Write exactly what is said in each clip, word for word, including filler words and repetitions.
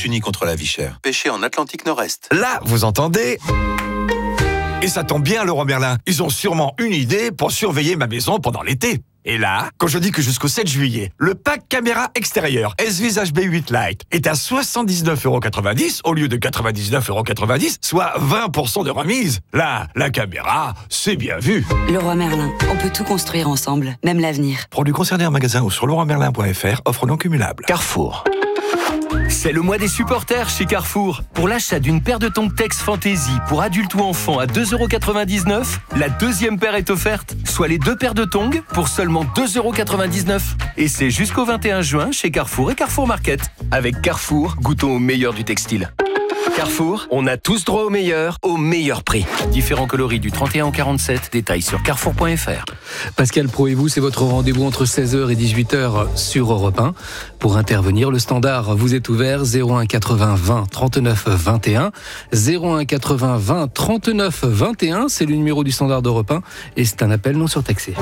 unis contre la vie chère. Pêché en Atlantique Nord-Est. Là, vous entendez ? Et ça tombe bien, Leroy Merlin. Ils ont sûrement une idée pour surveiller ma maison pendant l'été. Et là, quand je dis que jusqu'au sept juillet, le pack caméra extérieure S-Vis H B huit Lite est à soixante-dix-neuf euros quatre-vingt-dix au lieu de quatre-vingt-dix-neuf euros quatre-vingt-dix, soit vingt pour cent de remise. Là, la caméra, c'est bien vu. Leroy Merlin, on peut tout construire ensemble, même l'avenir. Produits concernés en magasin ou sur leroy merlin point f r, offre non cumulable. Carrefour. C'est le mois des supporters chez Carrefour. Pour l'achat d'une paire de tongs Tex Fantasy pour adultes ou enfants à deux euros quatre-vingt-dix-neuf, la deuxième paire est offerte, soit les deux paires de tongs pour seulement deux euros quatre-vingt-dix-neuf. Et c'est jusqu'au vingt et un juin chez Carrefour et Carrefour Market. Avec Carrefour, goûtons au meilleur du textile. Carrefour, on a tous droit au meilleur, au meilleur prix. Différents coloris du trente et un au quarante-sept, détails sur carrefour point f r. Pascal Pro et vous, c'est votre rendez-vous entre seize heures et dix-huit heures sur Europe un. Pour intervenir, le standard vous est ouvert zéro un quatre-vingts vingt trente-neuf vingt et un. zéro un quatre-vingts vingt trente-neuf vingt et un, c'est le numéro du standard d'Europe un et c'est un appel non surtaxé.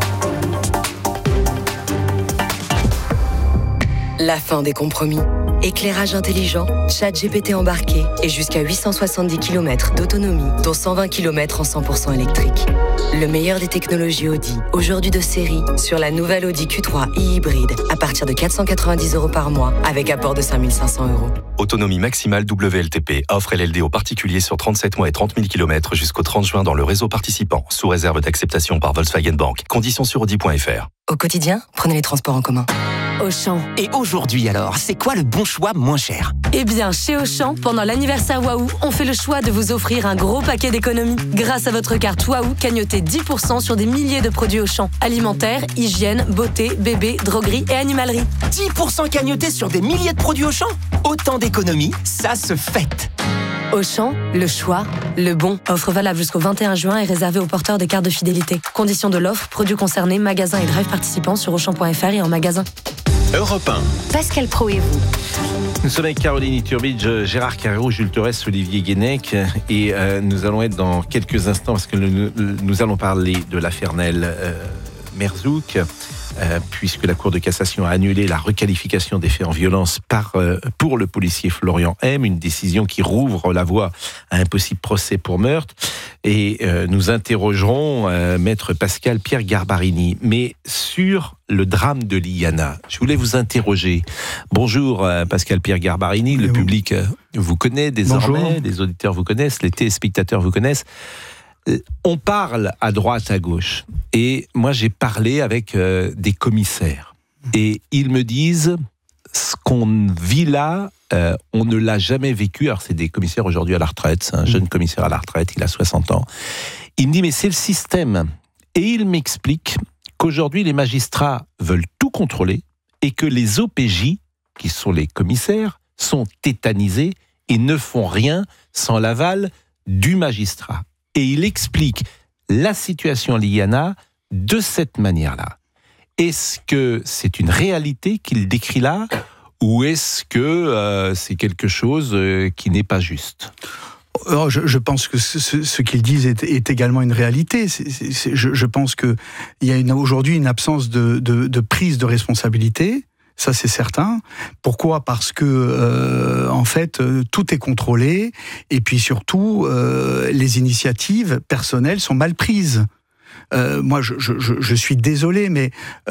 La fin des compromis. Éclairage intelligent, chat G P T embarqué et jusqu'à huit cent soixante-dix kilomètres d'autonomie, dont cent vingt kilomètres en cent pour cent électrique. Le meilleur des technologies Audi, aujourd'hui de série, sur la nouvelle Audi Q trois e-hybride, à partir de quatre cent quatre-vingt-dix euros par mois, avec apport de cinq mille cinq cents euros. Autonomie maximale W L T P. Offre L L D aux particuliers sur trente-sept mois et trente mille kilomètres jusqu'au trente juin dans le réseau participant, sous réserve d'acceptation par Volkswagen Bank. Conditions sur audi point f r. Au quotidien, prenez les transports en commun. Auchan. Et aujourd'hui alors, c'est quoi le bon choix moins cher ? Eh bien, chez Auchan, pendant l'anniversaire Waouh, on fait le choix de vous offrir un gros paquet d'économies. Grâce à votre carte Waouh, cagnotez dix pour cent sur des milliers de produits Auchan. Alimentaire, hygiène, beauté, bébé, droguerie et animalerie. dix pour cent cagnotés sur des milliers de produits Auchan ? Autant d'économies, ça se fête. Auchan, le choix, le bon. Offre valable jusqu'au vingt et un juin et réservée aux porteurs de cartes de fidélité. Conditions de l'offre, produits concernés, magasins et drive participants sur auchan point f r et en magasin. Europe un. Pascal Pro et vous. Nous sommes avec Caroline Iturbide, Gérard Carreau, Jules Torres, Olivier Guénec et euh, nous allons être dans quelques instants parce que nous, nous allons parler de l'affaire Nel euh, Merzouk. Euh, puisque la Cour de cassation a annulé la requalification des faits en violence par, euh, pour le policier Florian M, une décision qui rouvre la voie à un possible procès pour meurtre. Et euh, nous interrogerons euh, maître Pascal Pierre Garbarini. Mais sur le drame de Liana, je voulais vous interroger. Bonjour euh, Pascal Pierre Garbarini, le public euh, vous connaît désormais, Bonjour. Les auditeurs vous connaissent, les téléspectateurs vous connaissent. On parle à droite, à gauche. Et moi, j'ai parlé avec euh, des commissaires. Et ils me disent, ce qu'on vit là, euh, on ne l'a jamais vécu. Alors, c'est des commissaires aujourd'hui à la retraite. C'est un jeune commissaire à la retraite, il a soixante ans. Il me dit, mais c'est le système. Et il m'explique qu'aujourd'hui, les magistrats veulent tout contrôler et que les O P J, qui sont les commissaires, sont tétanisés et ne font rien sans l'aval du magistrat. Et il explique la situation Liana de cette manière-là. Est-ce que c'est une réalité qu'il décrit là, ou est-ce que euh, c'est quelque chose euh, qui n'est pas juste ? Alors, je, je pense que ce, ce, ce qu'ils disent est, est également une réalité. C'est, c'est, c'est, je, je pense qu'il y a une, aujourd'hui une absence de, de, de prise de responsabilité. Ça, c'est certain. Pourquoi ? Parce que, euh, en fait, euh, tout est contrôlé, et puis surtout, euh, les initiatives personnelles sont mal prises. Euh, moi, je, je, je suis désolé, mais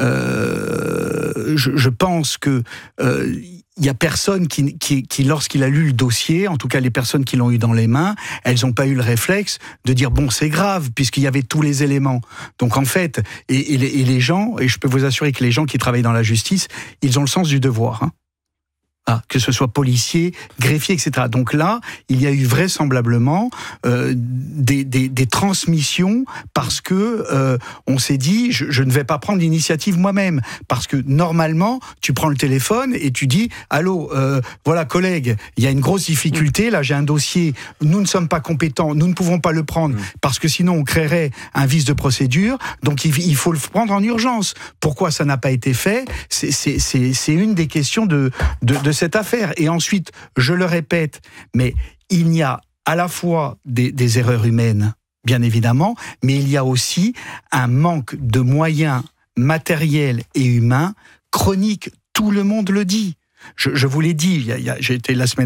euh, je, je pense que euh, il y a personne qui, qui, qui, lorsqu'il a lu le dossier, en tout cas les personnes qui l'ont eu dans les mains, elles n'ont pas eu le réflexe de dire bon, c'est grave, puisqu'il y avait tous les éléments. Donc en fait, et, et, les, et les gens, et je peux vous assurer que les gens qui travaillent dans la justice, ils ont le sens du devoir, hein. Ah, que ce soit policier, greffier, et cetera. Donc là, il y a eu vraisemblablement euh, des, des, des transmissions parce que euh, on s'est dit, je, je ne vais pas prendre l'initiative moi-même, parce que normalement, tu prends le téléphone et tu dis, allô, euh, voilà, collègue, il y a une grosse difficulté. Là, j'ai un dossier, nous ne sommes pas compétents, nous ne pouvons pas le prendre parce que sinon on créerait un vice de procédure. Donc il, il faut le prendre en urgence. Pourquoi ça n'a pas été fait ? C'est, c'est, c'est, c'est une des questions de, de, de cette affaire. Et ensuite, je le répète, mais il y a à la fois des, des erreurs humaines, bien évidemment, mais il y a aussi un manque de moyens matériels et humains chronique. Tout le monde le dit. Je, je vous l'ai dit, il y a, il y a, j'ai été la semaine